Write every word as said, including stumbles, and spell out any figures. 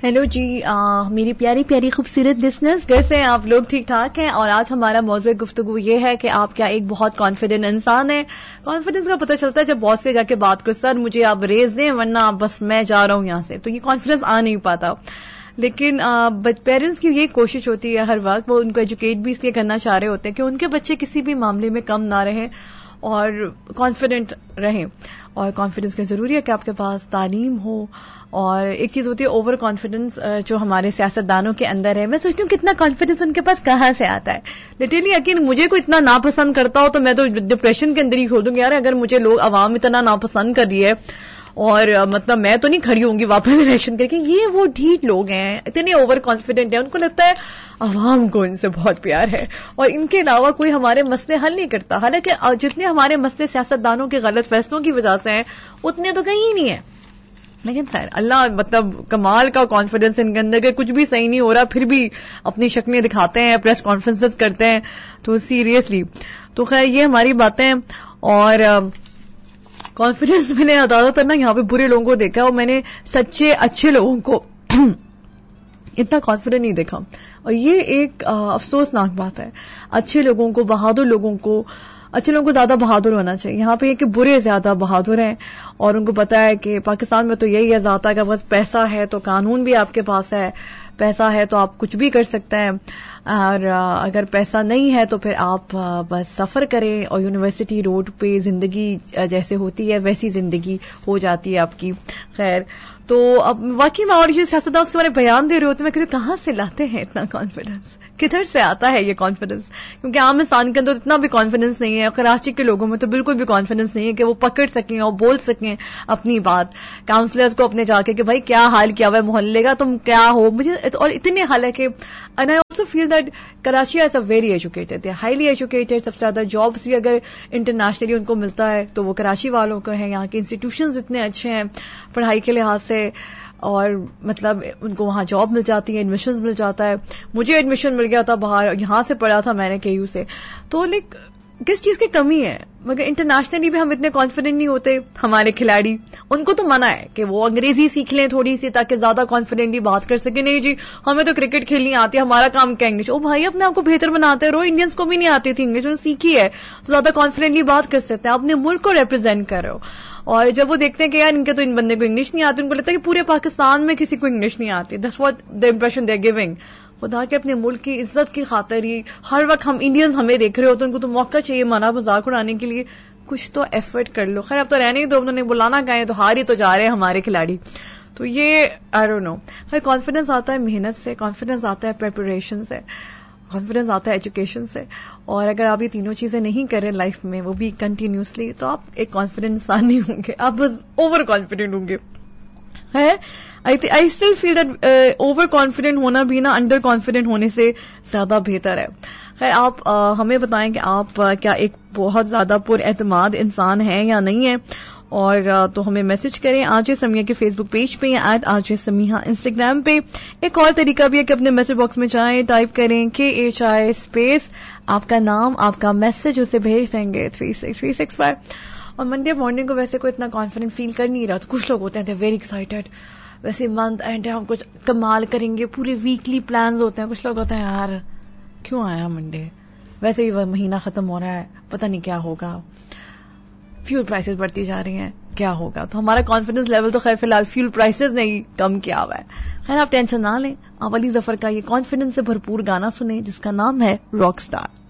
Hello جی آ, میری پیاری پیاری خوبصورت لسنرز، کیسے ہیں آپ لوگ؟ ٹھیک ٹھاک ہیں؟ اور آج ہمارا موضوع گفتگو یہ ہے کہ آپ کیا ایک بہت کانفیڈنٹ انسان ہیں؟ کانفیڈنس کا پتہ چلتا ہے جب باس سے جا کے بات کرو، سر مجھے آپ ریز دیں ورنہ بس میں جا رہا ہوں یہاں سے، تو یہ کانفیڈنس آ نہیں پاتا. لیکن پیرنٹس کی یہ کوشش ہوتی ہے ہر وقت، وہ ان کو ایجوکیٹ بھی اس لیے کرنا چاہ رہے ہوتے ہیں کہ ان کے بچے کسی بھی معاملے میں کم نہ رہیں اور کانفیڈنٹ رہیں. اور کانفیڈنس کا ضروری ہے کہ آپ کے پاس تعلیم ہو. اور ایک چیز ہوتی ہے اوور کانفیڈنس جو ہمارے سیاستدانوں کے اندر ہے. میں سوچتی ہوں کتنا کانفیڈنس ان کے پاس کہاں سے آتا ہے. لٹرلی یقین مجھے کوئی اتنا ناپسند کرتا ہو تو میں تو ڈپریشن کے اندر ہی کھول دوں گی. یار اگر مجھے لوگ عوام اتنا ناپسند کر رہی ہے اور مطلب میں تو نہیں کھڑی ہوں گی واپس الیکشن کر کے. یہ وہ ڈھیٹ لوگ ہیں، اتنے اوور کانفیڈنٹ ہیں، ان کو لگتا ہے عوام کو ان سے بہت پیار ہے اور ان کے علاوہ کوئی ہمارے مسئلے حل نہیں کرتا. حالانکہ جتنے ہمارے مسئلے سیاستدانوں کے غلط فیصلوں کی وجہ سے ہیں اتنے تو کہیں نہیں ہیں. لیکن خیر اللہ مطلب کمال کا کانفیڈنس ان کے اندر کہ کچھ بھی صحیح نہیں ہو رہا پھر بھی اپنی شکلیں دکھاتے ہیں، پریس کانفرنسز کرتے ہیں. تو سیریسلی تو خیر یہ ہماری باتیں. اور کانفیڈنس میں نے زیادہ تر نا یہاں پہ برے لوگوں کو دیکھا اور میں نے سچے اچھے لوگوں کو اتنا کانفیڈنٹ نہیں دیکھا. اور یہ ایک افسوسناک بات ہے. اچھے لوگوں کو، بہادر لوگوں کو، اچھے لوگوں کو زیادہ بہادر ہونا چاہیے. یہاں پہ یہ کہ برے زیادہ بہادر ہیں اور ان کو پتا ہے کہ پاکستان میں تو یہی ہے ذات ہے کہ بس پیسہ ہے تو قانون بھی آپ کے پاس ہے، پیسہ ہے تو آپ کچھ بھی کر سکتے ہیں، اور اگر پیسہ نہیں ہے تو پھر آپ بس سفر کریں اور یونیورسٹی روڈ پہ زندگی جیسے ہوتی ہے ویسی زندگی ہو جاتی ہے آپ کی. خیر تو اب واقعی میں اور یہ سیاستدان اس کے بارے میں بیان دے رہے ہوتے ہیں، میں کہتے کہاں سے لاتے ہیں اتنا کانفیڈنس؟ کدھر سے آتا ہے یہ کانفیڈنس؟ کیونکہ عام انسان کے اندر اتنا بھی کانفیڈنس نہیں ہے. کراچی کے لوگوں میں تو بالکل بھی کانفیڈنس نہیں ہے کہ وہ پکڑ سکیں اور بول سکیں اپنی بات کاؤنسلرز کو اپنے جا کے کہ بھائی کیا حال کیا ہوا ہے محلے کا، تم کیا ہو مجھے. اور اتنے حال ہے کہ and I also feel that Karachi as a very educated, highly educated. سب سے زیادہ جابس بھی اگر انٹرنیشنلی ان کو ملتا ہے تو وہ کراچی والوں کو ہے. یہاں کے انسٹیٹیوشنز اتنے اچھے ہیں پڑھائی کے لحاظ سے، اور مطلب ان کو وہاں جاب مل جاتی ہے، ایڈمیشنز مل جاتا ہے. مجھے ایڈمیشن مل گیا تھا باہر، یہاں سے پڑھا تھا میں نے کے یو سے. تو لائک کس چیز کی کمی ہے؟ مگر انٹرنیشنلی بھی ہم اتنے کانفیڈنٹ نہیں ہوتے. ہمارے کھلاڑی ان کو تو منع ہے کہ وہ انگریزی سیکھ لیں تھوڑی سی تاکہ زیادہ کانفیڈنٹلی بات کر سکیں. نہیں جی ہمیں تو کرکٹ کھیلنی آتی ہے، ہمارا کام کیا انگلش؟ او بھائی اپنے آپ کو بہتر بناتے رہو. انڈینس کو بھی نہیں آتی تھی انگلش، انہوں نے سیکھی ہے تو زیادہ کانفیڈنٹلی بات کر سکتے ہیں. اپنے ملک کو ریپرزینٹ کر رہے ہو. اور جب وہ دیکھتے ہیں کہ یار ان کے تو ان بندے کو انگلش نہیں آتی، ان کو لگتا ہے کہ پورے پاکستان میں کسی کو انگلش نہیں آتی. That's what the impression they are giving. خدا کے اپنے ملک کی عزت کی خاطر ہی ہر وقت ہم انڈینز ہمیں دیکھ رہے ہوتے ہیں، ان کو تو موقع چاہیے مانا مذاق اڑانے کے لیے. کچھ تو ایفرٹ کر لو. خیر اب تو رہنے ہی دو، انہوں نے بلانا گئے تو ہار ہی تو جا رہے ہیں ہمارے کھلاڑی. تو یہ آئی ڈونٹ نو. خیر کانفیڈنس آتا ہے محنت سے، کانفیڈنس آتا ہے پریپریشن سے، کانفیڈنس آتا ہے ایجوکیشن سے. اور اگر آپ یہ تینوں چیزیں نہیں کریں لائف میں وہ بھی کنٹینیوسلی تو آپ ایک کانفیڈنٹ انسان نہیں ہوں گے، آپ بس اوور کانفیڈنٹ ہوں گے. ہے I still feel that over confident ہونا بھی نا انڈر کانفیڈنٹ ہونے سے زیادہ بہتر ہے. خیر آپ ہمیں بتائیں کہ آپ کیا ایک بہت زیادہ پر اعتماد انسان ہیں یا نہیں ہیں، اور تو ہمیں میسج کریں آج سمیہ کے فیس بک پیج پہ یا ایٹ آج سمیہ انسٹاگرام پہ. ایک اور طریقہ بھی ہے کہ اپنے میسج باکس میں جائیں، ٹائپ کریں کے ایچ آئی اسپیس آپ کا نام آپ کا میسج اسے بھیج دیں گے three six three six five. اور منڈے مارننگ کو ویسے کوئی اتنا کانفیڈنٹ فیل کر نہیں رہا تو کچھ لوگ ہوتے ہیں ویری ایکسائٹیڈ، ویسے منتھ اینڈ ہم کچھ کمال کریں گے، پورے ویکلی پلانز ہوتے ہیں. کچھ لوگ ہوتے ہیں یار کیوں آیا منڈے، ویسے ہی وہ مہینہ ختم ہو رہا ہے پتہ نہیں کیا ہوگا، فیول پرائسز بڑھتی جا رہی ہیں کیا ہوگا. تو ہمارا کانفیڈنس لیول تو خیر فی الحال فیول پرائسز نے ہی کم کیا ہوا ہے. خیر آپ ٹینشن نہ لیں، آپ علی ظفر کا یہ کانفیڈنس سے بھرپور گانا سنیں جس کا نام ہے راک سٹار.